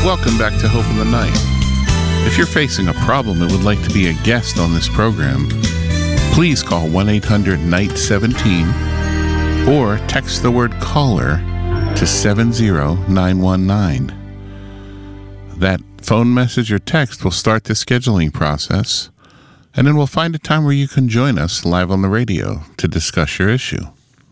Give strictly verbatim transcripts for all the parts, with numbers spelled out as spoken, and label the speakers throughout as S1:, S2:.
S1: Welcome back to Hope in the Night. If you're facing a problem and would like to be a guest on this program, please call one eight hundred N I G H T seventeen or text the word caller to seven zero nine one nine. That phone message or text will start the scheduling process, and then we'll find a time where you can join us live on the radio to discuss your issue.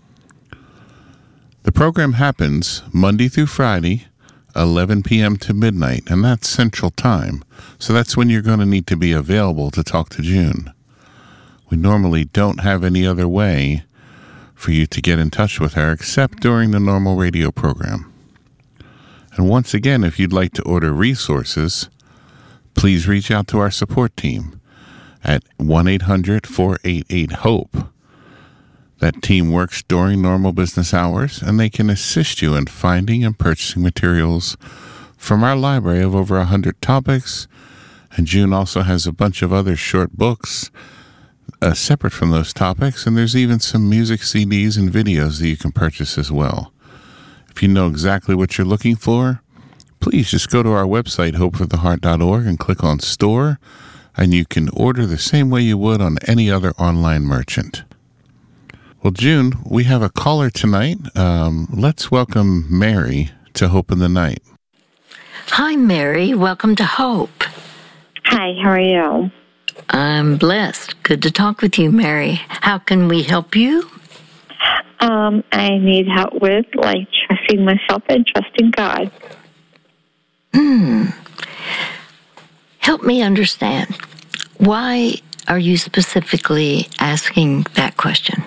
S1: The program happens Monday through Friday, eleven p.m. to midnight, and that's Central Time. So that's when you're going to need to be available to talk to June. We normally don't have any other way for you to get in touch with her except during the normal radio program. And once again, if you'd like to order resources, please reach out to our support team at one eight hundred four eight eight HOPE. That team works during normal business hours, and they can assist you in finding and purchasing materials from our library of over one hundred topics. And June also has a bunch of other short books uh, separate from those topics, and there's even some music C Ds and videos that you can purchase as well. If you know exactly what you're looking for, please just go to our website, hope for the heart dot org, and click on Store, and you can order the same way you would on any other online merchant. Well, June, we have a caller tonight. Um, let's welcome Mary to Hope in the Night.
S2: Hi, Mary. Welcome to Hope.
S3: Hi, how are you?
S2: I'm blessed. Good to talk with you, Mary. How can we help you?
S3: Um, I need help with, like, trusting myself and trusting God.
S2: Hmm. Help me understand. Why are you specifically asking that question?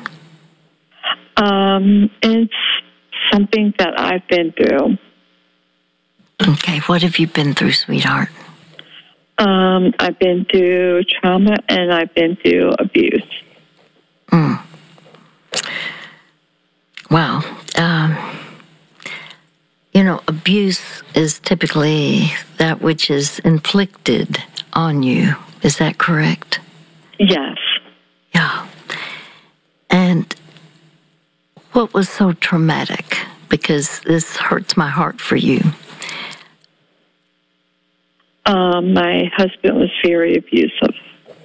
S3: Um, it's something that I've been through.
S2: Okay, what have you been through, sweetheart?
S3: Um, I've been through trauma and I've been through abuse.
S2: Mm. Wow. Um, you know, abuse is typically that which is inflicted on you. Is that correct?
S3: Yes.
S2: Yeah. And what was so traumatic? Because this hurts my heart for you.
S3: Um, my husband was very abusive.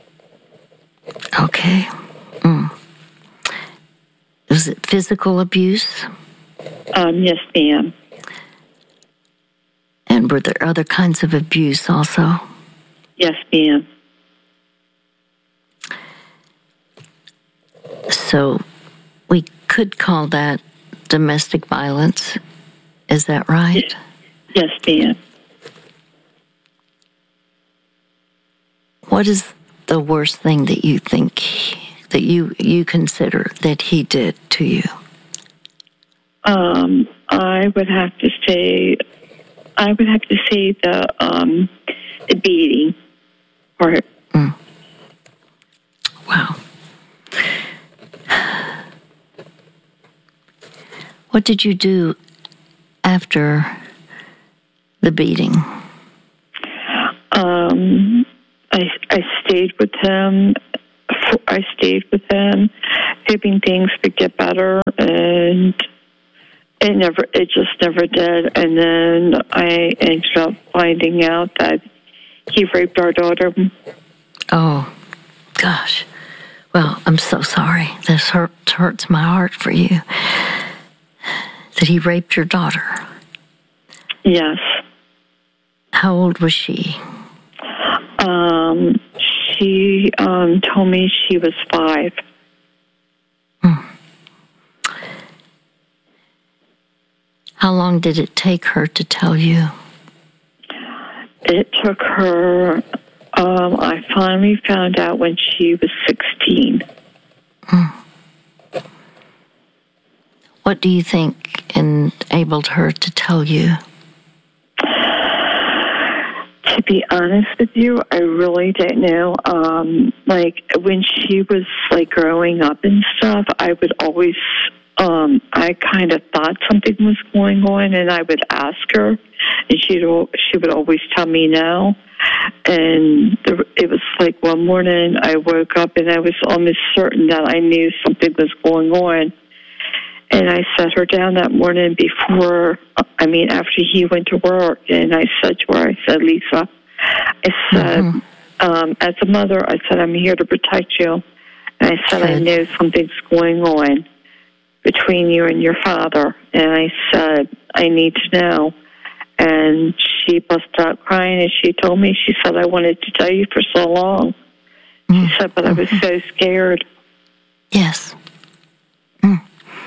S2: Okay. Mm. Was it physical abuse?
S3: Um, yes, ma'am.
S2: And were there other kinds of abuse also?
S3: Yes, ma'am.
S2: So we could call that domestic violence. Is that right?
S3: Yes, ma'am.
S2: What is the worst thing that you think, he, that you, you consider that he did to you?
S3: Um, I would have to say, I would have to say the, um, the beating part.
S2: Mm. Wow. What did you do after the beating?
S3: Um, I I stayed with him. I stayed with him, hoping things would get better, and it never. It just never did. And then I ended up finding out that he raped our daughter.
S2: Oh, gosh. Well, I'm so sorry. This hurt, hurts my heart for you. That he raped your daughter.
S3: Yes.
S2: How old was she?
S3: Um, she um, told me she was five.
S2: Hmm. How long did it take her to tell you?
S3: It took her, um, I finally found out when she was sixteen.
S2: Hmm. What do you think enabled her to tell you?
S3: To be honest with you, I really don't know. Um, like, when she was, like, growing up and stuff, I would always, um, I kind of thought something was going on, and I would ask her, and she'd, she would always tell me no. And the, it was like one morning I woke up, and I was almost certain that I knew something was going on. And I sat her down that morning before, I mean, after he went to work, and I said to her, I said, Lisa, I said, mm-hmm. um, as a mother, I said, I'm here to protect you. And I said, Good. I know something's going on between you and your father. And I said, I need to know. And she busted out crying, and she told me, she said, I wanted to tell you for so long. Mm-hmm. She said, but I was so scared.
S2: Yes. Mm.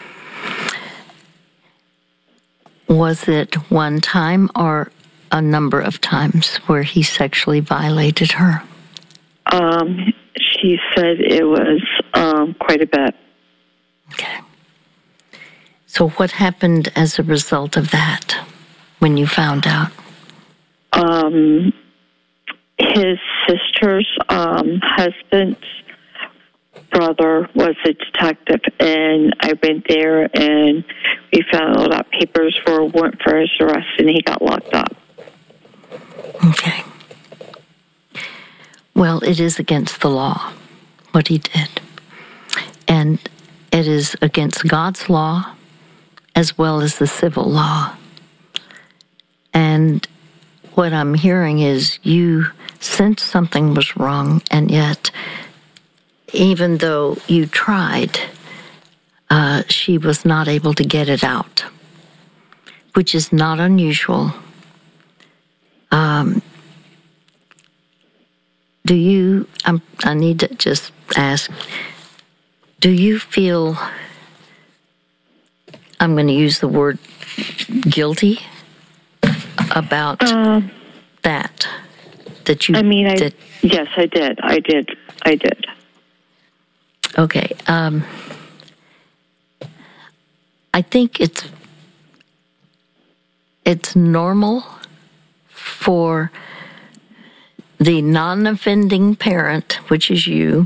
S2: Was it one time or a number of times where he sexually violated her?
S3: Um, she said it was um, quite a bit.
S2: Okay. So what happened as a result of that when you found out?
S3: Um, his sister's um, husband's brother was a detective, and I went there, and we found all that papers for a warrant for his arrest, and he got locked up.
S2: Okay. Well, it is against the law, what he did. And it is against God's law as well as the civil law. And what I'm hearing is you sensed something was wrong, and yet, even though you tried, uh, she was not able to get it out, which is not unusual. Um, do you, I'm, I need to just ask, do you feel, I'm going to use the word guilty about uh, that, that you
S3: I mean, I,
S2: did?
S3: Yes, I did. I did. I did.
S2: Okay. Um, I think it's it's normal for the non-offending parent, which is you,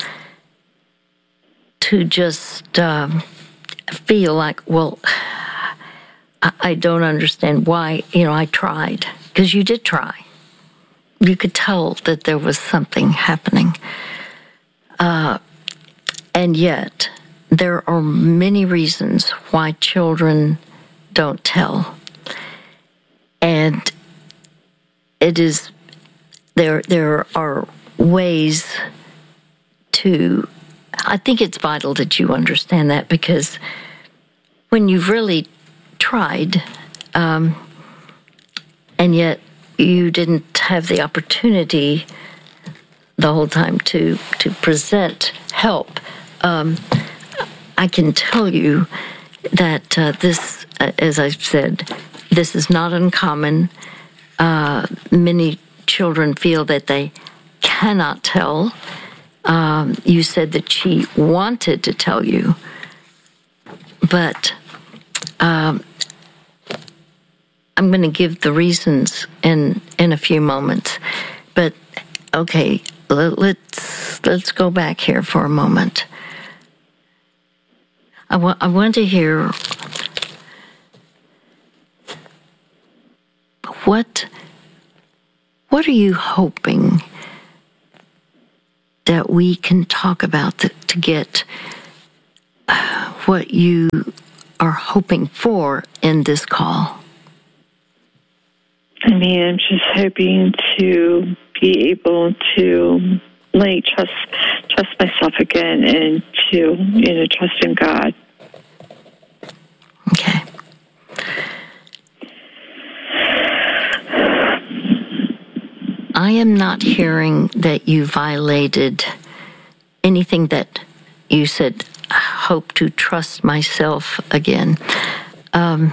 S2: to just um, feel like, well, I, I don't understand why, you know, I tried. Because you did try. You could tell that there was something happening. Uh, and yet, there are many reasons why children don't tell. And it is, there, there are ways to, I think it's vital that you understand that, because when you've really tried, um, and yet you didn't have the opportunity the whole time to, to present help, um, I can tell you that uh, this, uh, as I've said, this is not uncommon. Uh, many children feel that they cannot tell. Um, you said that she wanted to tell you, but um, I'm going to give the reasons in in a few moments. But okay, let, let's let's go back here for a moment. I want I want to hear what what are you hoping that we can talk about to, to get uh, what you are hoping for in this call?
S3: I mean, I'm just hoping to be able to, like, trust trust myself again, and to, you know, trust in God.
S2: Okay. I am not hearing that you violated anything that you said, I hope to trust myself again. Um,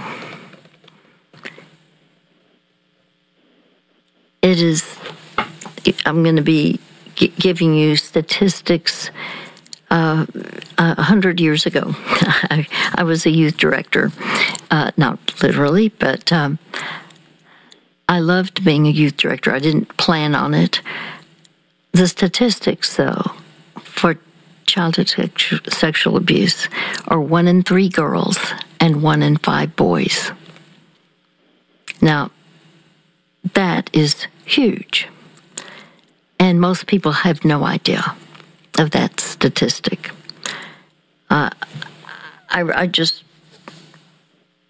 S2: it is, I'm going to be g- giving you statistics. Uh, a hundred years ago, I, I was a youth director, uh, not literally, but um, I loved being a youth director. I didn't plan on it. The statistics, though, for childhood sexu- sexual abuse are one in three girls and one in five boys. Now, that is huge. And most people have no idea of that statistic. Uh, I, I just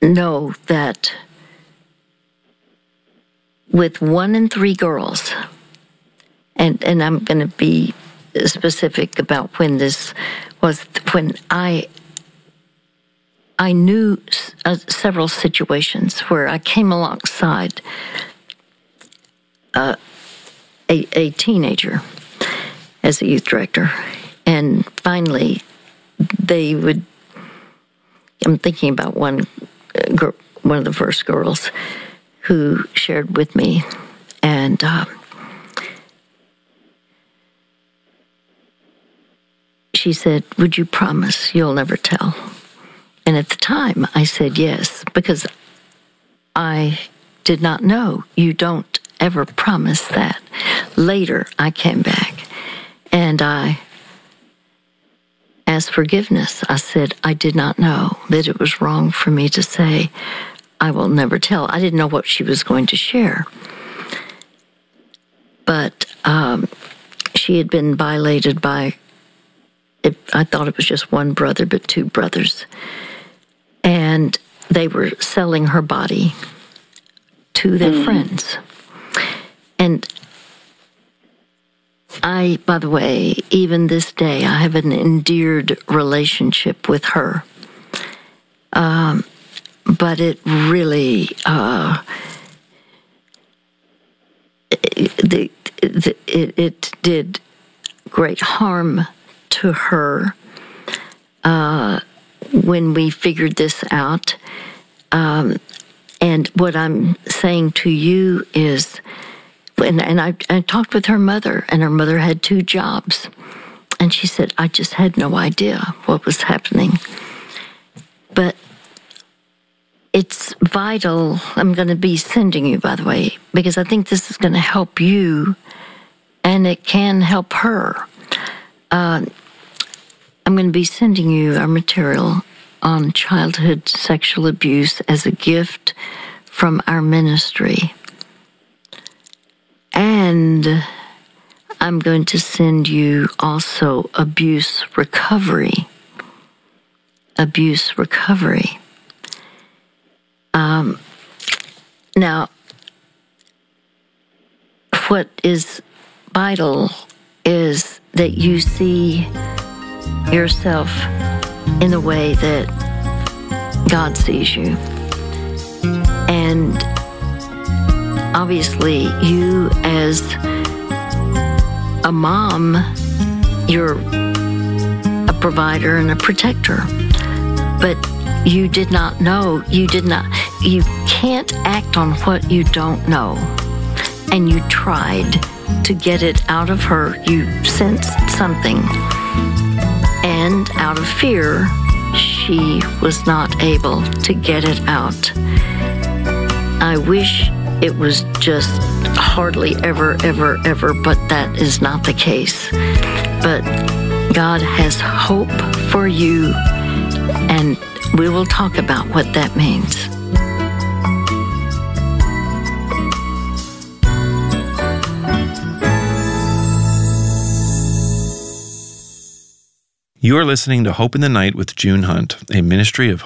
S2: know that with one in three girls, and, and I'm going to be specific about when this was, when I I knew uh, several situations where I came alongside uh, a, a teenager as a youth director, and finally they would, I'm thinking about one girl, one of the first girls who shared with me, and uh, she said, "Would you promise you'll never tell?" And at the time, I said yes, because I did not know. You don't ever promise that. Later, I came back, and I asked forgiveness. I said, I did not know that it was wrong for me to say, I will never tell. I didn't know what she was going to share. But um, she had been violated by, it, I thought it was just one brother, but two brothers. And they were selling her body to their mm. friends. And I, by the way, even this day, I have an endeared relationship with her. Um, but it really, uh, it, it, it, it did great harm to her. Uh, when we figured this out. Um, and what I'm saying to you is, and, and I, I talked with her mother, and her mother had two jobs. And she said, I just had no idea what was happening. But it's vital. I'm going to be sending you, by the way, because I think this is going to help you, and it can help her. Uh, I'm going to be sending you our material on childhood sexual abuse as a gift from our ministry. And I'm going to send you also abuse recovery. Abuse recovery. Um, now, what is vital is that you see yourself in the way that God sees you. And obviously, you as a mom, you're a provider and a protector. But you did not know, you did not, you can't act on what you don't know. And you tried to get it out of her. You sensed something. And out of fear, she was not able to get it out. I wish it was just hardly ever, ever, ever, but that is not the case. But God has hope for you, and we will talk about what that means.
S4: You are listening to Hope in the Night with June Hunt, a ministry of